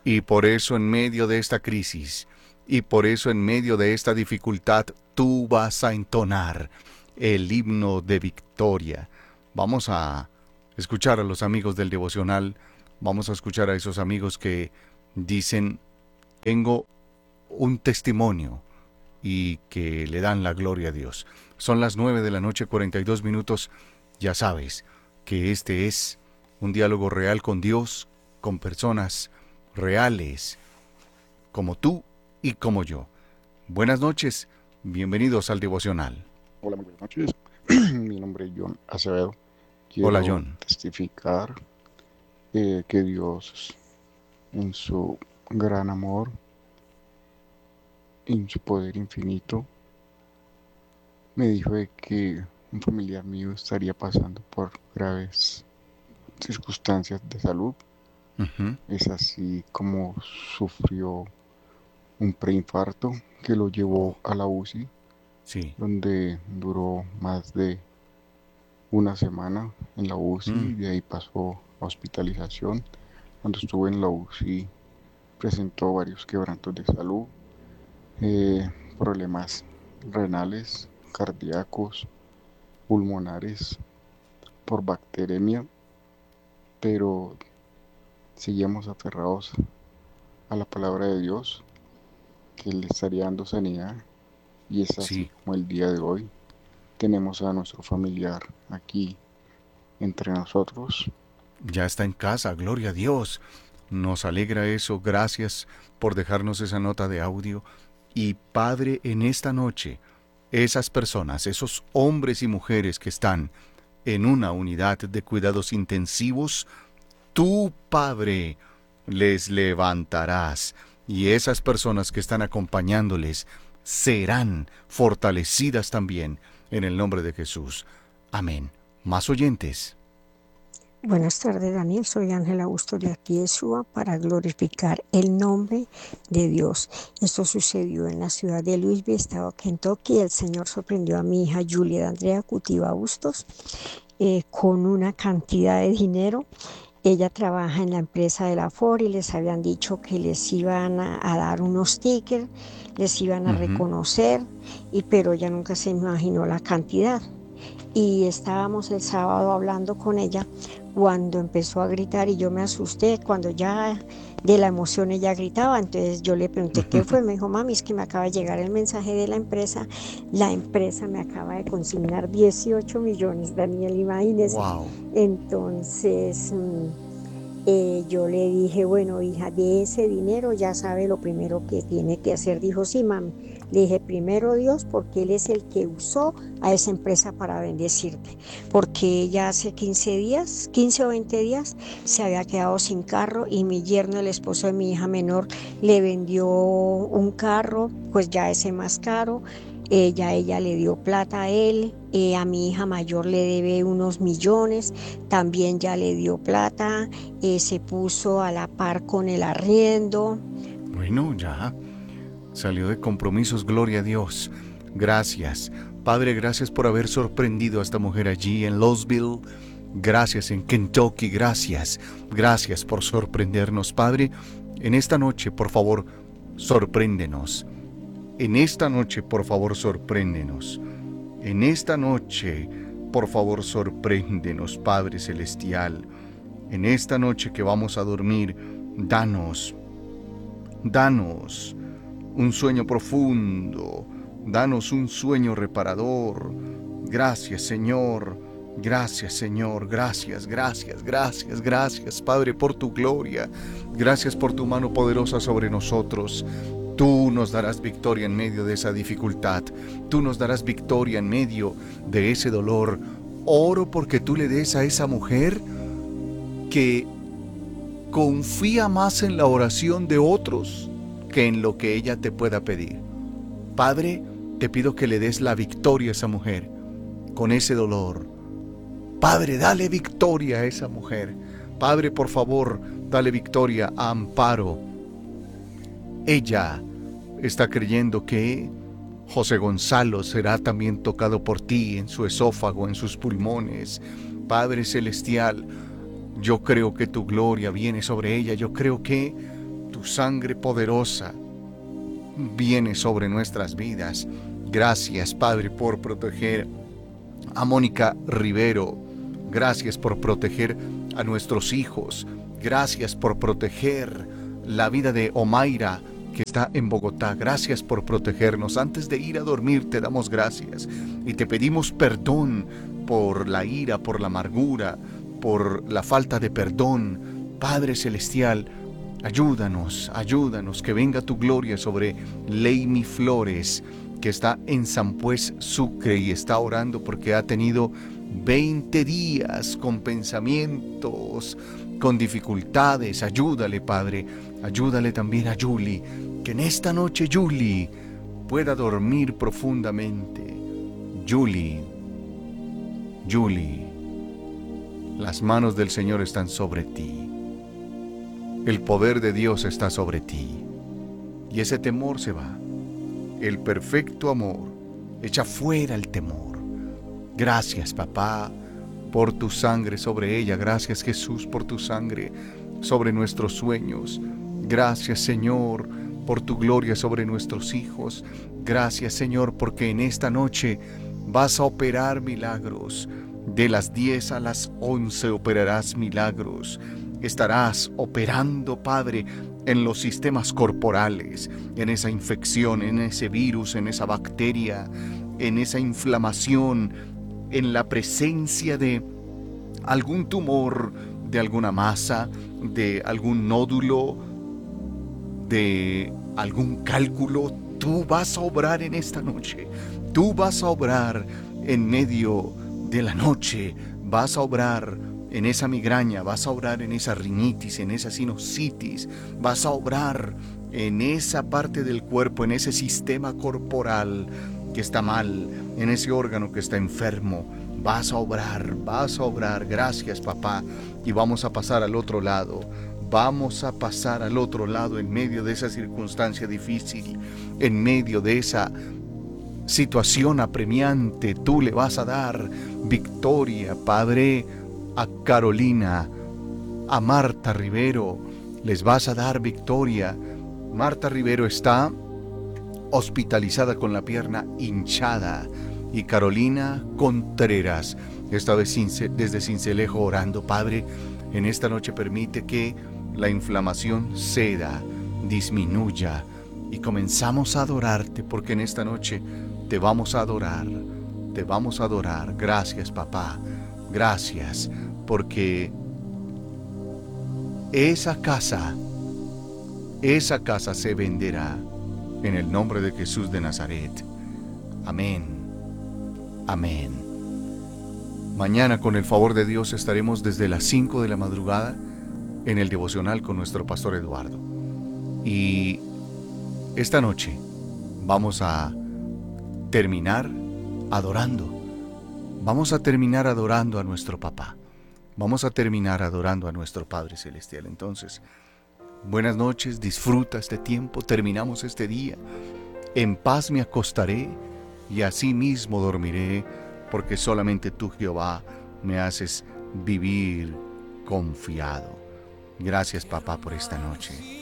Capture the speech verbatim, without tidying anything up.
Y por eso en medio de esta crisis, y por eso en medio de esta dificultad, tú vas a entonar el himno de victoria. Vamos a escuchar a los amigos del devocional, vamos a escuchar a esos amigos que dicen, tengo un testimonio y que le dan la gloria a Dios. Son las nueve de la noche, cuarenta y dos minutos. Ya sabes que este es un diálogo real con Dios, con personas reales, como tú y como yo. Buenas noches, bienvenidos al devocional. Hola, muy buenas noches. Mi nombre es John Acevedo. Hola, Quiero John. testificar eh, que Dios, en su gran amor, en su poder infinito, me dijo de que un familiar mío estaría pasando por graves circunstancias de salud. Ujú. Es así como sufrió un preinfarto que lo Oh, llevó a la U C I, sí. donde duró más de una semana en la U C I Mm, y de ahí pasó a hospitalización. Cuando estuvo en la U C I presentó varios quebrantos de salud, eh, problemas renales, cardíacos, pulmonares por bacteremia, pero seguíamos aferrados a la palabra de Dios, que le estaría dando sanidad, y es así sí. como el día de hoy tenemos a nuestro familiar aquí entre nosotros. Ya está en casa, gloria a Dios. Nos alegra eso, gracias por dejarnos esa nota de audio. Y Padre, en esta noche, esas personas, esos hombres y mujeres que están en una unidad de cuidados intensivos, tú, Padre, les levantarás. Y esas personas que están acompañándoles serán fortalecidas también en el nombre de Jesús. Amén. Más oyentes. Buenas tardes, Daniel. Soy Ángela Augusto de aquí de Suba para glorificar el nombre de Dios. Esto sucedió en la ciudad de Louisville, estado Kentucky. El Señor sorprendió a mi hija Julia Andrea Cutiva Bustos eh, con una cantidad de dinero. Ella trabaja en la empresa de la Ford y les habían dicho que les iban a, a dar unos stickers, les iban a Ujú. reconocer, y, pero ella nunca se imaginó la cantidad. Y estábamos el sábado hablando con ella cuando empezó a gritar y yo me asusté cuando ya de la emoción ella gritaba. Entonces yo le pregunté qué fue. Me dijo, mami, es que me acaba de llegar el mensaje de la empresa. La empresa me acaba de consignar dieciocho millones, Daniel, imagínese. Wow. Entonces mm, eh, yo le dije, bueno, hija, de ese dinero ya sabe lo primero que tiene que hacer. Dijo, sí, mami. Le dije, primero Dios, porque Él es el que usó a esa empresa para bendecirte. Porque ella hace quince días, quince o veinte días, se había quedado sin carro y mi yerno, el esposo de mi hija menor, le vendió un carro, pues ya ese más caro. Ella, ella le dio plata a él, eh, a mi hija mayor le debe unos millones, también ya le dio plata, eh, se puso a la par con el arriendo. Bueno, ya salió de compromisos, gloria a Dios. Gracias. Padre, gracias por haber sorprendido a esta mujer allí en Louisville. Gracias en Kentucky, gracias. Gracias por sorprendernos, Padre. En esta noche, por favor, sorpréndenos. En esta noche, por favor, sorpréndenos. En esta noche, por favor, sorpréndenos, Padre Celestial. En esta noche que vamos a dormir, danos, danos un sueño profundo, danos un sueño reparador. Gracias, Señor. Gracias, Señor. Gracias, gracias, gracias, gracias, Padre, por tu gloria. Gracias por tu mano poderosa sobre nosotros. Tú nos darás victoria en medio de esa dificultad. Tú nos darás victoria en medio de ese dolor. Oro porque tú le des a esa mujer que confía más en la oración de otros que en lo que ella te pueda pedir. Padre, te pido que le des la victoria a esa mujer con ese dolor. Padre, dale victoria a esa mujer. Padre, por favor, dale victoria a Amparo. Ella está creyendo que José Gonzalo será también tocado por ti en su esófago, en sus pulmones. Padre Celestial, yo creo que tu gloria viene sobre ella. Yo creo que tu tu sangre poderosa viene sobre nuestras vidas. Gracias, Padre, por proteger a Mónica Rivero. Gracias por proteger a nuestros hijos. Gracias por proteger la vida de Omaira, que está en Bogotá. Gracias por protegernos. Antes de ir a dormir te damos gracias y te pedimos perdón por la ira, por la amargura, por la falta de perdón. Padre Celestial, ayúdanos, ayúdanos, que venga tu gloria sobre Leimi Flores, que está en San Pues, Sucre, y está orando porque ha tenido veinte días con pensamientos, con dificultades. Ayúdale, Padre. Ayúdale también a Julie, que en esta noche Julie pueda dormir profundamente. Julie, Julie, las manos del Señor están sobre ti. El poder de Dios está sobre ti. Y ese temor se va. El perfecto amor echa fuera el temor. Gracias, papá, por tu sangre sobre ella. Gracias, Jesús, por tu sangre sobre nuestros sueños. Gracias, Señor, por tu gloria sobre nuestros hijos. Gracias, Señor, porque en esta noche vas a operar milagros. De las diez a las once operarás milagros. Estarás operando, Padre, en los sistemas corporales, en esa infección, en ese virus, en esa bacteria, en esa inflamación, en la presencia de algún tumor, de alguna masa, de algún nódulo, de algún cálculo. Tú vas a obrar en esta noche. Tú vas a obrar en medio de la noche. Vas a obrar en esa migraña, vas a obrar en esa rinitis, en esa sinusitis, vas a obrar en esa parte del cuerpo, en ese sistema corporal que está mal, en ese órgano que está enfermo. Vas a obrar, vas a obrar. Gracias, papá. Y vamos a pasar al otro lado. Vamos a pasar al otro lado en medio de esa circunstancia difícil, en medio de esa situación apremiante. Tú le vas a dar victoria, Padre, a Carolina, a Marta Rivero, les vas a dar victoria. Marta Rivero está hospitalizada con la pierna hinchada, y Carolina Contreras, esta vez desde Sincelejo, orando. Padre, en esta noche permite que la inflamación ceda, disminuya, y comenzamos a adorarte, porque en esta noche te vamos a adorar, te vamos a adorar. Gracias, papá. Gracias, porque esa casa, esa casa se venderá en el nombre de Jesús de Nazaret. Amén. Amén. Mañana, con el favor de Dios, estaremos desde las cinco de la madrugada en el devocional con nuestro pastor Eduardo. Y esta noche vamos a terminar adorando. Vamos a terminar adorando a nuestro papá. Vamos a terminar adorando a nuestro Padre Celestial. Entonces, buenas noches, disfruta este tiempo. Terminamos este día. En paz me acostaré y así mismo dormiré, porque solamente tú, Jehová, me haces vivir confiado. Gracias, papá, por esta noche.